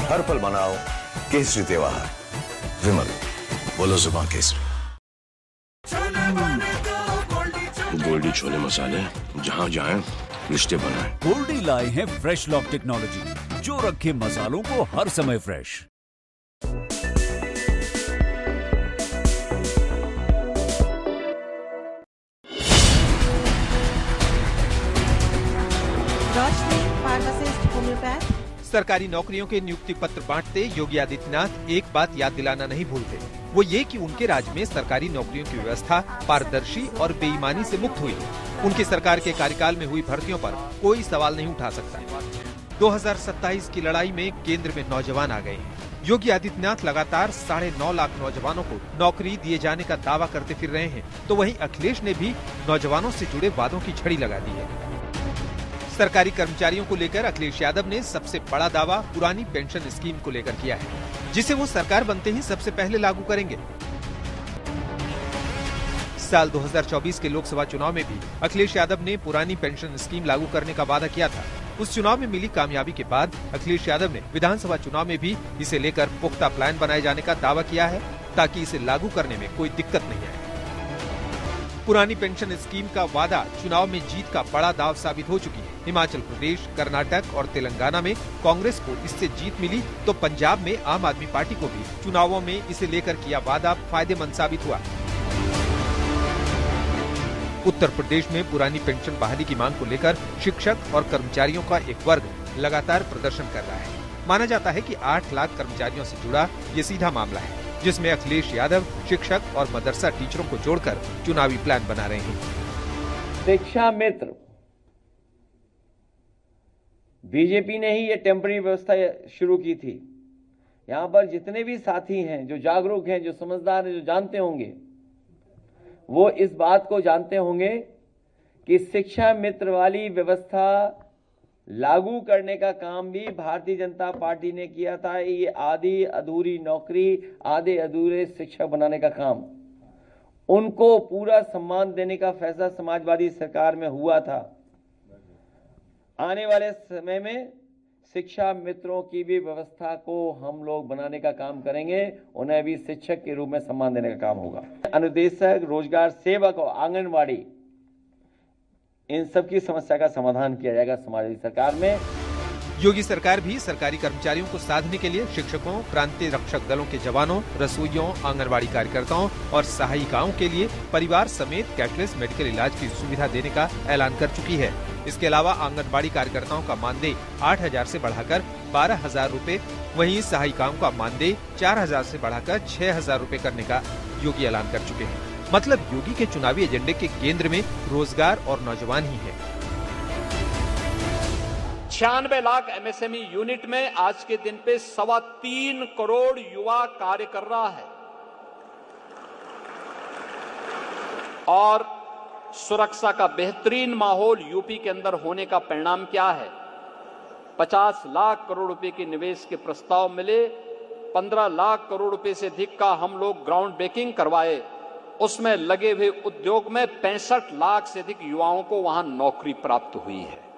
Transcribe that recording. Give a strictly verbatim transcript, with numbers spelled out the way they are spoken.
हर पल मनाओ केसरी त्योहार। विमल, बोलो जुबान केसरी। गोल्डी छोले मसाले, जहाँ जाए रिश्ते बनाए। गोल्डी लाए हैं फ्रेश लॉक टेक्नोलॉजी, जो रखे मसालों को हर समय फ्रेश। रोशनी फार्मासिस्ट होम्योपैथ। सरकारी नौकरियों के नियुक्ति पत्र बांटते योगी आदित्यनाथ एक बात याद दिलाना नहीं भूलते, वो ये कि उनके राज्य में सरकारी नौकरियों की व्यवस्था पारदर्शी और बेईमानी से मुक्त हुई। उनकी सरकार के कार्यकाल में हुई भर्तियों पर कोई सवाल नहीं उठा सकता। दो हज़ार सत्ताईस की लड़ाई में केंद्र में नौजवान आ गए हैं। योगी आदित्यनाथ लगातार साढ़े नौ लाख नौजवानों को नौकरी दिए जाने का दावा करते फिर रहे हैं, तो वहीं अखिलेश ने भी नौजवानों से जुड़े वादों की झड़ी लगा दी है। सरकारी कर्मचारियों को लेकर अखिलेश यादव ने सबसे बड़ा दावा पुरानी पेंशन स्कीम को लेकर किया है, जिसे वो सरकार बनते ही सबसे पहले लागू करेंगे। साल दो हज़ार चौबीस के लोकसभा चुनाव में भी अखिलेश यादव ने पुरानी पेंशन स्कीम लागू करने का वादा किया था। उस चुनाव में मिली कामयाबी के बाद अखिलेश यादव ने विधानसभा चुनाव में भी इसे लेकर पुख्ता प्लान बनाए जाने का दावा किया है, ताकि इसे लागू करने में कोई दिक्कत नहीं आए। पुरानी पेंशन स्कीम का वादा चुनाव में जीत का बड़ा दाव साबित हो चुकी है। हिमाचल प्रदेश, कर्नाटक और तेलंगाना में कांग्रेस को इससे जीत मिली, तो पंजाब में आम आदमी पार्टी को भी चुनावों में इसे लेकर किया वादा फायदेमंद साबित हुआ। उत्तर प्रदेश में पुरानी पेंशन बहाली की मांग को लेकर शिक्षक और कर्मचारियों का एक वर्ग लगातार प्रदर्शन कर रहा है। माना जाता है कि आठ लाख कर्मचारियों से जुड़ा ये सीधा मामला है, जिसमें अखिलेश यादव शिक्षक और मदरसा टीचरों को जोड़कर चुनावी प्लान बना रहे हैं। शिक्षा मित्र, बीजेपी ने ही ये टेम्पररी व्यवस्था शुरू की थी। यहाँ पर जितने भी साथी हैं, जो जागरूक हैं, जो समझदार हैं, जो जानते होंगे, वो इस बात को जानते होंगे कि शिक्षा मित्र वाली व्यवस्था लागू करने का काम भी भारतीय जनता पार्टी ने किया था। ये आधी अधूरी नौकरी, आधे अधूरे शिक्षक बनाने का काम, उनको पूरा सम्मान देने का फैसला समाजवादी सरकार में हुआ था। आने वाले समय में शिक्षा मित्रों की भी व्यवस्था को हम लोग बनाने का काम करेंगे, उन्हें भी शिक्षक के रूप में सम्मान देने का काम होगा। अनुदेशक, रोजगार सेवक और आंगनवाड़ी, इन सब की समस्या का समाधान किया जाएगा समाजवादी सरकार में। योगी सरकार भी सरकारी कर्मचारियों को साधने के लिए शिक्षकों, प्रांतीय रक्षक दलों के जवानों, रसोइयों, आंगनबाड़ी कार्यकर्ताओं और सहायिकाओं के लिए परिवार समेत कैशलेस मेडिकल इलाज की सुविधा देने का ऐलान कर चुकी है। इसके अलावा आंगनबाड़ी कार्यकर्ताओं का मानदेय आठ हजार से बढ़ाकर बारह हजार रूपए, वहीं सहायिकाओं का मानदेय चार हजार से बढ़ाकर छह हजार रूपए करने का योगी ऐलान कर चुके हैं। मतलब योगी के चुनावी एजेंडे के केंद्र में रोजगार और नौजवान ही है। छियानवे लाख एमएसएमई यूनिट में आज के दिन पे सवा तीन करोड़ युवा कार्य कर रहा है और सुरक्षा का बेहतरीन माहौल यूपी के अंदर होने का परिणाम क्या है? पचास लाख करोड़ रुपए के निवेश के प्रस्ताव मिले, पंद्रह लाख करोड़ रुपए से अधिक का हम लोग ग्राउंड ब्रेकिंग करवाए, उसमें लगे हुए उद्योग में पैंसठ लाख से अधिक युवाओं को वहां नौकरी प्राप्त हुई है।